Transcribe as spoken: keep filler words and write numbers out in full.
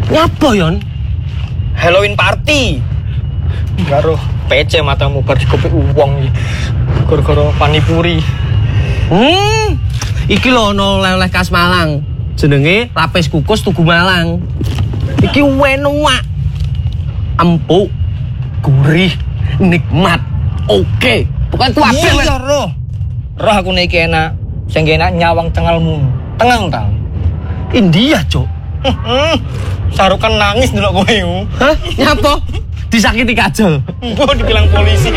Nyapa yon? Halloween party. Karo P C matamu bar dikopi uang iki. Gara-gara panipuri. Hmm. Iki lho ono oleh-oleh khas Malang. Jenenge lapis kukus Tugu Malang. Iki enak. Empuk, gurih, nikmat. Oke. Bukan kuabe. Iya roh. Roh aku nek iki enak. Sing enak nyawang cengalmu. Tengang ta. India, Cuk. Sarukan nangis ndelok kowe. Hah? Nyapa? Disakiti kajol. Mbok dibilang polisi.